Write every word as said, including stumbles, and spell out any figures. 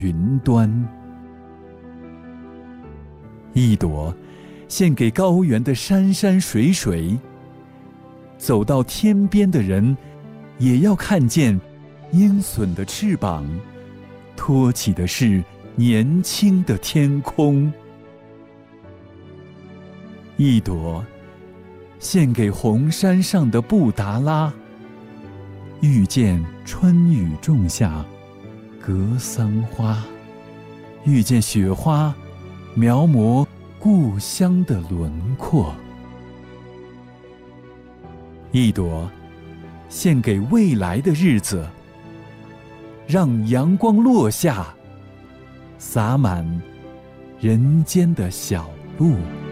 云端。一朵献给高原的山山水水，走到天边的人也要看见鹰隼的翅膀，托起的是年轻的天空。一朵献给红山上的布达拉，遇见春雨种下格桑花，遇见雪花描摹故乡的轮廓。一朵献给未来的日子，让阳光落下，洒满人间的小路。